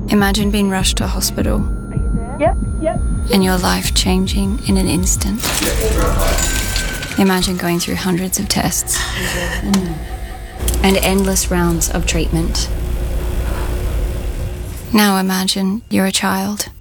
Imagine being rushed to hospital. Yep. And your life changing in an instant. Imagine going through hundreds of tests and endless rounds of treatment. Now imagine you're a child.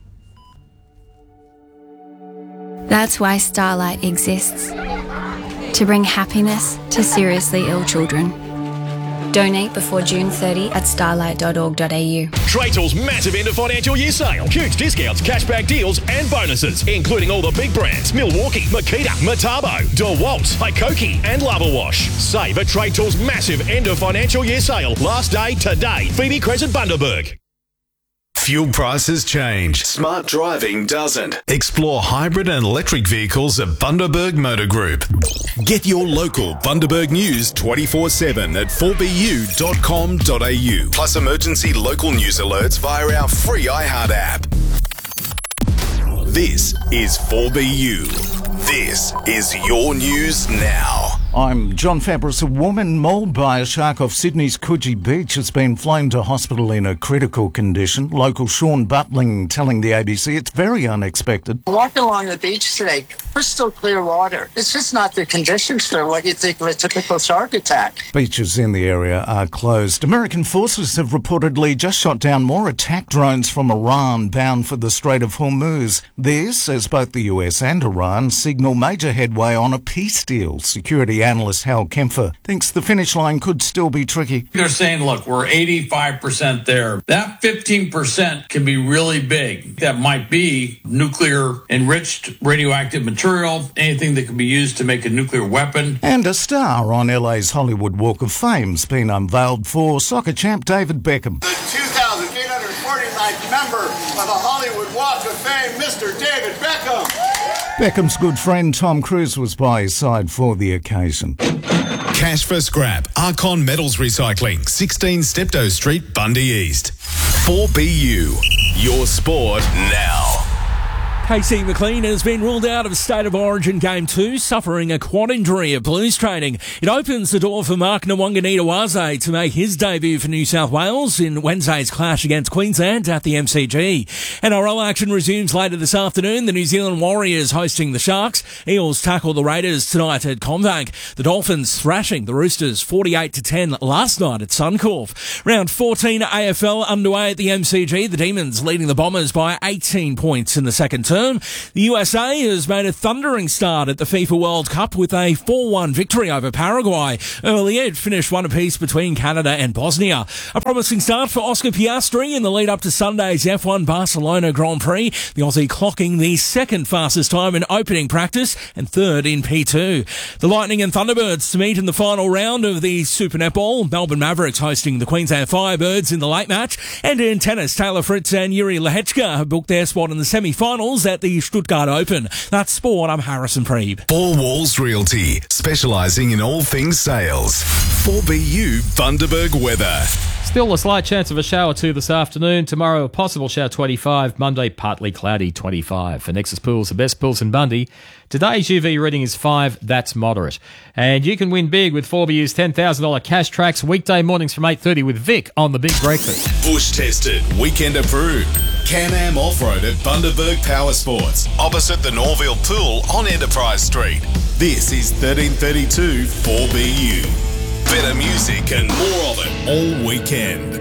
That's why Starlight exists. To bring happiness to seriously ill children. Donate before June 30 at starlight.org.au. Trade Tools' massive end of financial year sale. Huge discounts, cashback deals and bonuses, including all the big brands: Milwaukee, Makita, Metabo, DeWalt, Hikoki and Lava Wash. Save at Trade Tools' massive end of financial year sale. Last day today. Phoebe Crescent, Bundaberg. Fuel prices change. Smart driving doesn't. Explore hybrid and electric vehicles at Bundaberg Motor Group. Get your local Bundaberg news 24/7 at 4bu.com.au. Plus emergency local news alerts via our free iHeart app. This is 4BU. This is your news now. I'm John Fabris. A woman mauled by a shark off Sydney's Coogee Beach has been flown to hospital in a critical condition. Local Sean Butling telling the ABC it's very unexpected. Walking along the beach today, crystal clear water. It's just not the conditions for what you think of a typical shark attack. Beaches in the area are closed. American forces have reportedly just shot down more attack drones from Iran bound for the Strait of Hormuz. This, as both the US and Iran signal major headway on a peace deal. Security analyst Hal Kempfer thinks the finish line could still be tricky. They're saying, look, we're 85% there. That 15% can be really big. That might be nuclear enriched radioactive material, anything that can be used to make a nuclear weapon. And a star on LA's Hollywood Walk of Fame's been unveiled for soccer champ David Beckham. The 2,849th member of the Hollywood Walk of Fame, Mr. David Beckham. Beckham's good friend Tom Cruise was by his side for the occasion. Cash for scrap. Archon Metals Recycling, 16 Steptoe Street, Bundy East. 4BU. Your sport now. Casey McLean has been ruled out of State of Origin Game 2, suffering a quad injury at Blues training. It opens the door for Mark Nwanganitawaze to make his debut for New South Wales in Wednesday's clash against Queensland at the MCG. NRL action resumes later this afternoon. The New Zealand Warriors hosting the Sharks. Eels tackle the Raiders tonight at CommBank. The Dolphins thrashing the Roosters 48-10 last night at Suncorp. Round 14 AFL underway at the MCG. The Demons leading the Bombers by 18 points in the second term. The USA has made a thundering start at the FIFA World Cup with a 4-1 victory over Paraguay. Earlier, it finished one apiece between Canada and Bosnia. A promising start for Oscar Piastri in the lead up to Sunday's F1 Barcelona Grand Prix. The Aussie clocking the second fastest time in opening practice and third in P2. The Lightning and Thunderbirds to meet in the final round of the Super Netball. Melbourne Mavericks hosting the Queensland Firebirds in the late match. And in tennis, Taylor Fritz and Yuri Lehechka have booked their spot in the semi-finals at the Stuttgart Open. That's sport. I'm Harrison Preeb. Four Walls Realty, specialising in all things sales. 4BU Bundaberg weather. Still a slight chance of a shower too this afternoon. Tomorrow, a possible shower 25. Monday, partly cloudy 25. For Nexus Pools, the best pools in Bundy. Today's UV reading is 5. That's moderate. And you can win big with 4BU's $10,000 cash tracks weekday mornings from 8:30 with Vic on The Big Breakfast. Bush tested, weekend approved. Can-Am Off-Road at Bundaberg Power Sports, opposite the Norville Pool on Enterprise Street. This is 1332 4BU. Better music and more of it all weekend.